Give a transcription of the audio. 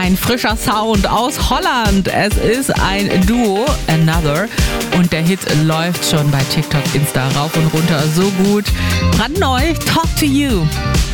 Ein frischer Sound aus Holland. Es ist ein Duo, Another. Und der Hit läuft schon bei TikTok, Insta rauf und runter so gut. Brandneu, Talk to You.